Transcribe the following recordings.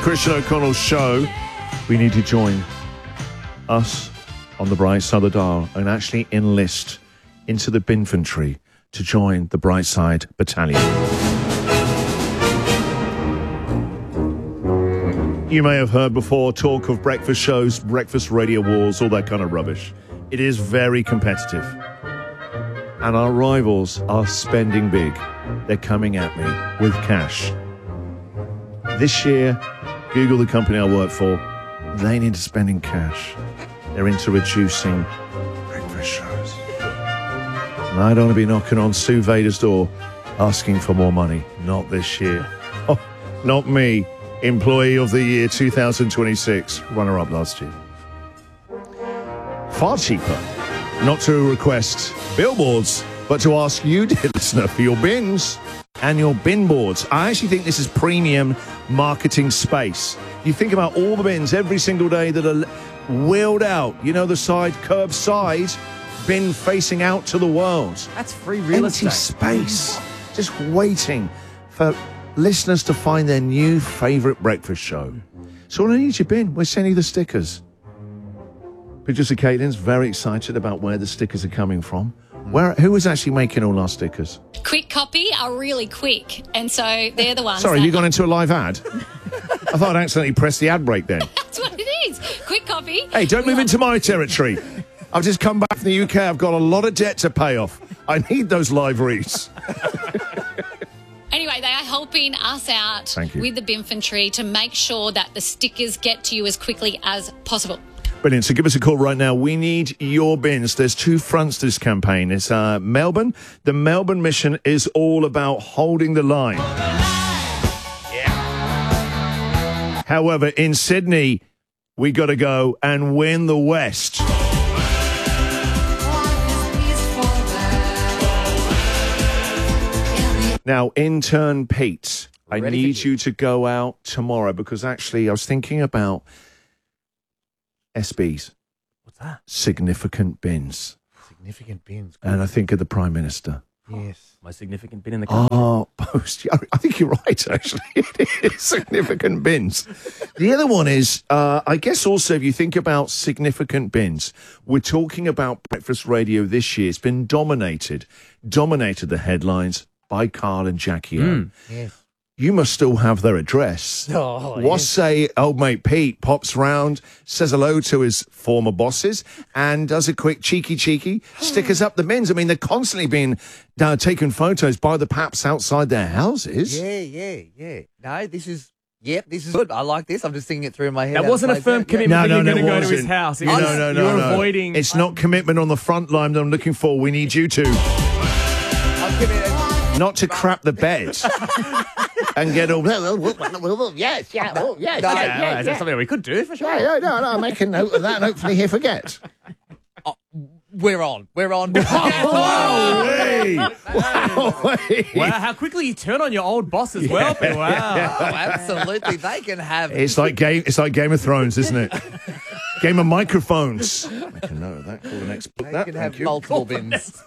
Christian O'Connell Show. We need to join us on the bright side of the dial and actually enlist into the Binfantry to join the Bright Side Battalion. You may have heard before talk of breakfast shows, breakfast radio wars, all that kind of rubbish. It is very competitive. And our rivals are spending big. They're coming at me with cash. This year, Google, the company I work for, they ain't into spending cash. They're into reducing breakfast shows. And I don't want to be knocking on Sue Vader's door asking for more money. Not this year. Oh, not me. Employee of the Year 2026. Runner-up last year. Far cheaper not to request billboards, but to ask you, dear listener, for your bins and your bin boards. I actually think this is premium marketing space. You think about all the bins every single day that are wheeled out, you know, the side, curbside, bin facing out to the world. That's free real estate. Empty space, just waiting for listeners to find their new favourite breakfast show. So when I need your bin, we're sending you the stickers. Producer Caitlin's very excited about where the stickers are coming from. Who is actually making all our stickers? Quick Copy are really quick, and so they're the ones. Sorry, have you gone into a live ad? I thought I'd accidentally pressed the ad break then. That's what it is. Quick Copy. Hey, don't move into my territory. I've just come back from the UK. I've got a lot of debt to pay off. I need those live reads. Anyway, they are helping us out with the Binfantry to make sure that the stickers get to you as quickly as possible. Brilliant. So give us a call right now. We need your bins. There's two fronts to this campaign. It's Melbourne. The Melbourne mission is all about holding the line. Yeah. However, in Sydney, we got to go and win the West. Now, intern Pete, I need you to go out tomorrow because actually I was thinking about SBs. What's that? Significant bins. Significant bins. Good. And I think of the Prime Minister. Yes. My significant bin in the car. Oh, post. I think you're right, actually. It is significant bins. The other one is, I guess also if you think about significant bins, we're talking about breakfast radio this year. It's been dominated the headlines by Carl and Jackie O. Yes. You must still have their address. Oh, What say old mate Pete pops round, says hello to his former bosses, and does a quick cheeky, stickers up the bins. I mean, they're constantly being taken photos by the paps outside their houses. Yeah. No, this is good. I like this. I'm just thinking it through in my head. That wasn't a firm commitment that you're going to go to his house. No. You're avoiding... It's not commitment on the front line that I'm looking for. We need you to. I'm committed. Not to crap the bed. And get all... Yes. That's something we could do, for sure. No, make a note of that and hopefully he'll forget. We're on. Wow, how quickly you turn on your old boss as well. Wow. Oh, absolutely. They can have... It's like Game of Thrones, isn't it? Game of microphones. Make a note of that. Call the next book. They can have multiple bins.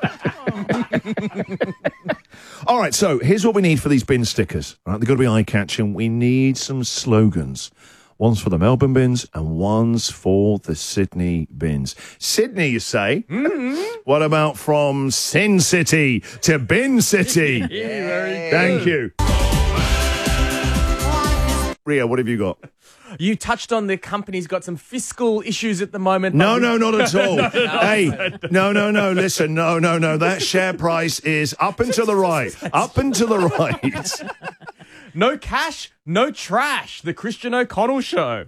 All right, so here's what we need for these bin stickers. All right, they've got to be eye-catching. We need some slogans. One's for the Melbourne bins and one's for the Sydney bins. Sydney, you say? Mm-hmm. What about from Sin City to Bin City? Yeah, very good. Thank you. Ria, what have you got? You touched on the company's got some fiscal issues at the moment. No, not at all. Hey, no. Listen, no. That share price is up and to the right. Up and to the right. No cash, no trash. The Christian O'Connell Show.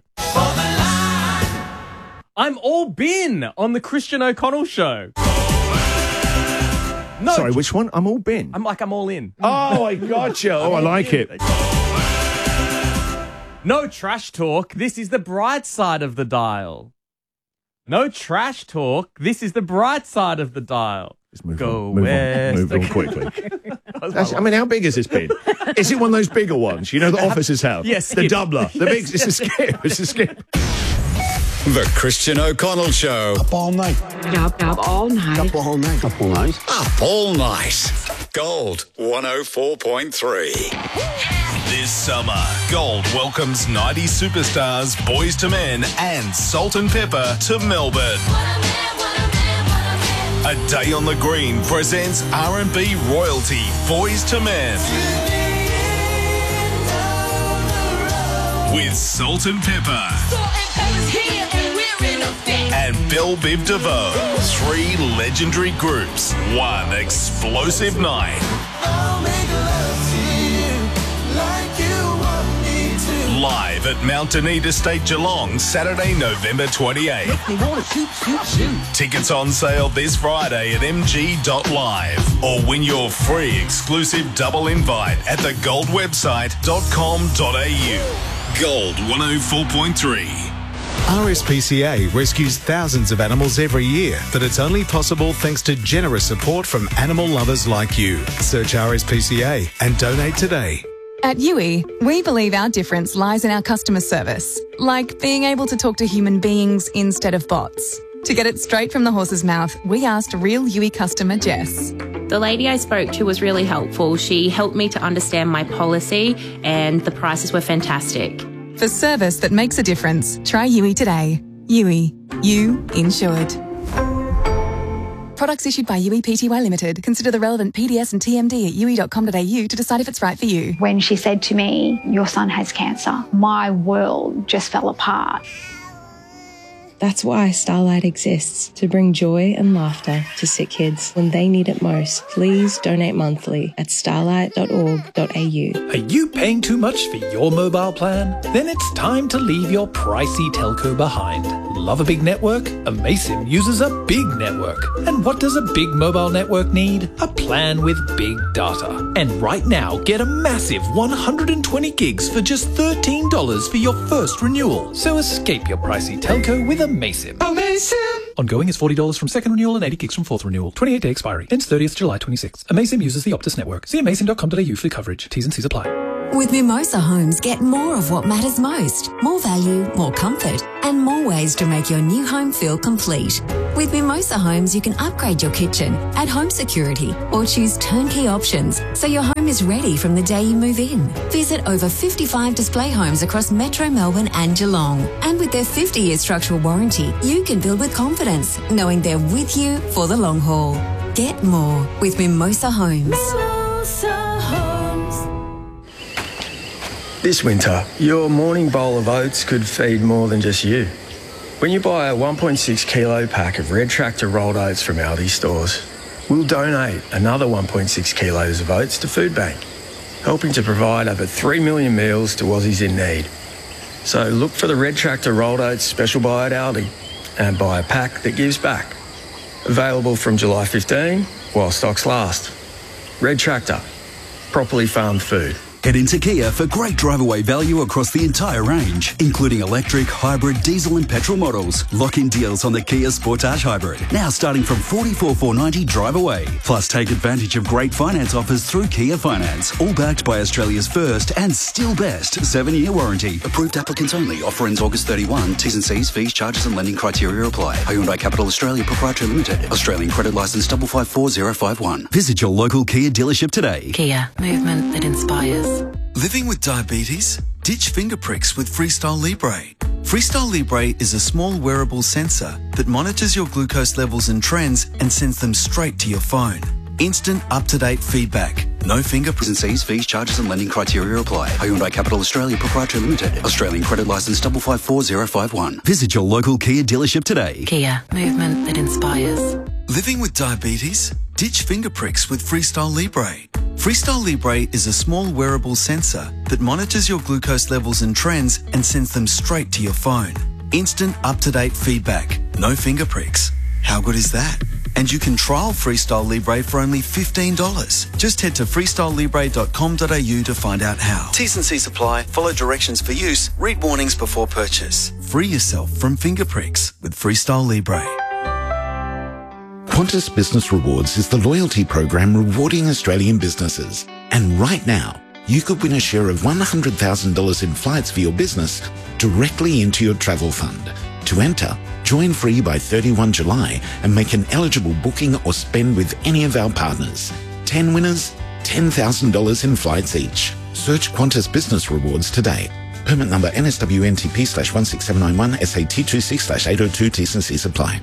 I'm all bin on the Christian O'Connell Show. No, sorry, which one? I'm all bin. I'm all in. Oh, I gotcha. Oh, I like it. No trash talk. This is the bright side of the dial. No trash talk. This is the bright side of the dial. Just move Go on. west. Move on quickly. I mean, how big is this bin? Is it one of those bigger ones? You know, the officers have? Yes. The doubler. The big, it's a skip. It's a skip. The Christian O'Connell Show. Up all night. Up all night. Up all night. Up all night. Up all night. Gold 104.3. This summer, Gold welcomes 90s superstars Boyz II Men and Salt and Pepper to Melbourne. A Day on the Green presents R&B royalty Boyz II Men. With Salt and Pepper. And Belle Biv DeVoe. 3 legendary groups, 1 explosive night. Live at Mount Dunedin Estate, Geelong, Saturday, November 28th. Tickets on sale this Friday at mg.live or win your free exclusive double invite at thegoldwebsite.com.au. Gold 104.3. RSPCA rescues thousands of animals every year, but it's only possible thanks to generous support from animal lovers like you. Search RSPCA and donate today. At Yui, we believe our difference lies in our customer service, like being able to talk to human beings instead of bots. To get it straight from the horse's mouth, we asked real Yui customer Jess. The lady I spoke to was really helpful. She helped me to understand my policy and the prices were fantastic. For service that makes a difference, try Yui today. Yui. You insured. Products issued by Yui Pty Limited. Consider the relevant PDS and TMD at yui.com.au to decide if it's right for you. When she said to me, "Your son has cancer," my world just fell apart. That's why Starlight exists, to bring joy and laughter to sick kids when they need it most. Please donate monthly at starlight.org.au. Are you paying too much for your mobile plan? Then it's time to leave your pricey telco behind. Love a big network? Amaysim uses a big network. And what does a big mobile network need? A plan with big data. And right now, get a massive 120 gigs for just $13 for your first renewal. So escape your pricey telco with Amaysim. Ongoing is $40 from second renewal and 80 gigs from fourth renewal. 28-day expiry. Ends 30th July 26. Amaysim uses the Optus network. See amaysim.com.au for coverage. T's and C's apply. With Mimosa Homes, get more of what matters most. More value, more comfort, and more ways to make your new home feel complete. With Mimosa Homes, you can upgrade your kitchen, add home security, or choose turnkey options so your home is ready from the day you move in. Visit over 55 display homes across Metro Melbourne and Geelong. And with their 50-year structural warranty, you can build with confidence, knowing they're with you for the long haul. Get more with Mimosa Homes. Mimosa Homes. This winter, your morning bowl of oats could feed more than just you. When you buy a 1.6 kilo pack of Red Tractor rolled oats from Aldi stores, we'll donate another 1.6 kilos of oats to Food Bank, helping to provide over 3 million meals to Aussies in need. So look for the Red Tractor rolled oats special buy at Aldi and buy a pack that gives back. Available from July 15 while stocks last. Red Tractor, properly farmed food. Head into Kia for great drive-away value across the entire range, including electric, hybrid, diesel and petrol models. Lock-in deals on the Kia Sportage Hybrid, now starting from $44,490 drive-away. Plus, take advantage of great finance offers through Kia Finance, all backed by Australia's first and still best 7-year warranty. Approved applicants only. Offer ends August 31. T's and C's, fees, charges and lending criteria apply. Hyundai Capital Australia Proprietary Limited. Australian credit licence 554051. Visit your local Kia dealership today. Kia, movement that inspires. Living with diabetes? Ditch finger pricks with Freestyle Libre. Freestyle Libre is a small wearable sensor that monitors your glucose levels and trends and sends them straight to your phone. Instant, up-to-date feedback. No fingerprints. Fees, fees, charges and lending criteria apply. Hyundai Capital Australia Proprietary Limited. Australian credit licence 554051. Visit your local Kia dealership today. Kia, movement that inspires. Living with diabetes? Ditch finger pricks with Freestyle Libre. Freestyle Libre is a small wearable sensor that monitors your glucose levels and trends and sends them straight to your phone. Instant, up-to-date feedback. No finger pricks. How good is that? And you can trial Freestyle Libre for only $15. Just head to freestylelibre.com.au to find out how. T's and C's apply. Follow directions for use. Read warnings before purchase. Free yourself from finger pricks with Freestyle Libre. Qantas Business Rewards is the loyalty program rewarding Australian businesses. And right now, you could win a share of $100,000 in flights for your business directly into your travel fund. To enter, join free by 31 July and make an eligible booking or spend with any of our partners. 10 winners, $10,000 in flights each. Search Qantas Business Rewards today. Permit number NSWNTP/16791 SAT26/802 T's and C's apply.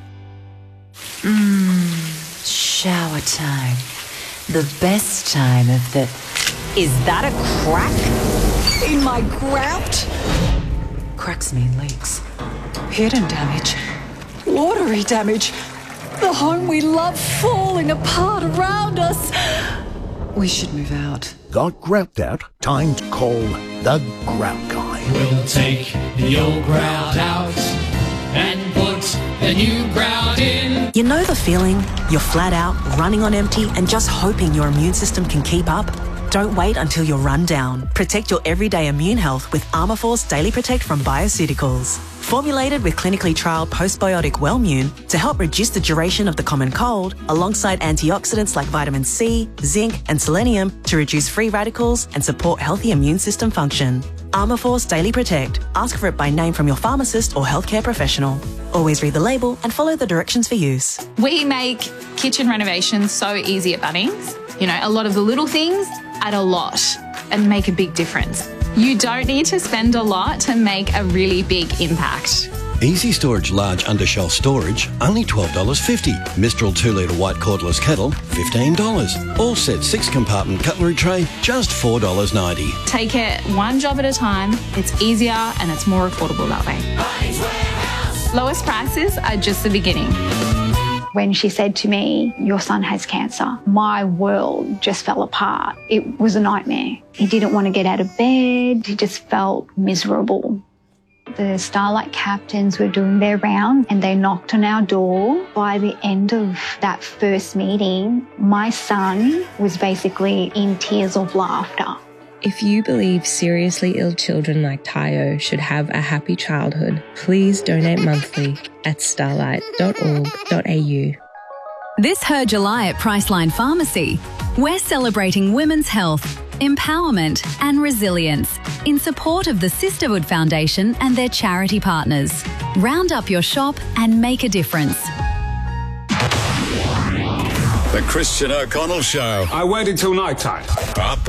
Shower time. The best time of the... Is that a crack in my grout? Cracks mean leaks. Hidden damage. Watery damage. The home we love falling apart around us. We should move out. Got grout out? Time to call the Grout Guy. We'll take the old grout out and put the new grout in. You know the feeling? You're flat out, running on empty, and just hoping your immune system can keep up? Don't wait until you're run down. Protect your everyday immune health with Armourforce Daily Protect from Bioceuticals. Formulated with clinically trialled postbiotic Wellmune to help reduce the duration of the common cold, alongside antioxidants like vitamin C, zinc, and selenium to reduce free radicals and support healthy immune system function. Armourforce Daily Protect. Ask for it by name from your pharmacist or healthcare professional. Always read the label and follow the directions for use. We make kitchen renovations so easy at Bunnings. You know, a lot of the little things add a lot and make a big difference. You don't need to spend a lot to make a really big impact. Easy Storage Large Undershelf Storage, only $12.50. Mistral 2-litre white cordless kettle, $15. All set 6-compartment cutlery tray, just $4.90. Take it one job at a time. It's easier and it's more affordable that way. Lowest prices are just the beginning. When she said to me, "Your son has cancer," my world just fell apart. It was a nightmare. He didn't want to get out of bed. He just felt miserable. The Starlight captains were doing their round and they knocked on our door. By the end of that first meeting, my son was basically in tears of laughter. If you believe seriously ill children like Tayo should have a happy childhood, please donate monthly at starlight.org.au. This Her July at Priceline Pharmacy, we're celebrating women's health, empowerment and resilience in support of the Sisterhood Foundation and their charity partners. Round up your shop and make a difference. The Christian O'Connell Show. I waited till night time. Up